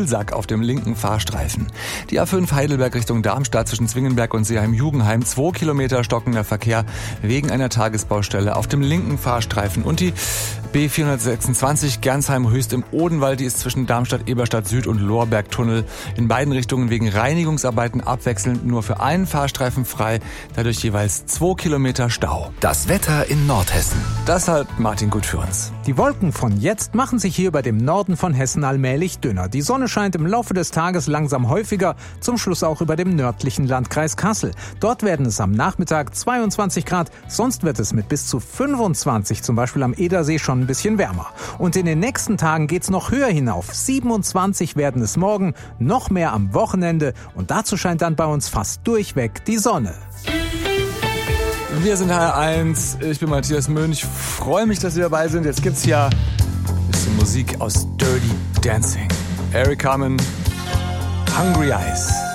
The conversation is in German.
Müllsack auf dem linken Fahrstreifen. Die A5 Heidelberg Richtung Darmstadt zwischen Zwingenberg und Seeheim-Jugenheim, 2 Kilometer stockender Verkehr wegen einer Tagesbaustelle auf dem linken Fahrstreifen. Und die B426 Gernsheim-Höchst im Odenwald, die ist zwischen Darmstadt-Eberstadt Süd und Lorbergtunnel in beiden Richtungen wegen Reinigungsarbeiten abwechselnd nur für einen Fahrstreifen frei, dadurch jeweils 2 Kilometer Stau. Das Wetter in Nordhessen. Das hat Martin gut für uns. Die Wolken von jetzt machen sich hier über dem Norden von Hessen allmählich dünner. Die Sonne scheint im Laufe des Tages langsam häufiger, zum Schluss auch über dem nördlichen Landkreis Kassel. Dort werden es am Nachmittag 22 Grad, sonst wird es mit bis zu 25, zum Beispiel am Edersee, schon ein bisschen wärmer. Und in den nächsten Tagen geht's noch höher hinauf. 27 werden es morgen, noch mehr am Wochenende und dazu scheint dann bei uns fast durchweg die Sonne. Wir sind HR1, ich bin Matthias Mönch, freue mich, dass Sie dabei sind. Jetzt gibt's hier ein bisschen Musik aus Dirty Dancing. Eric Carmen, Hungry Eyes.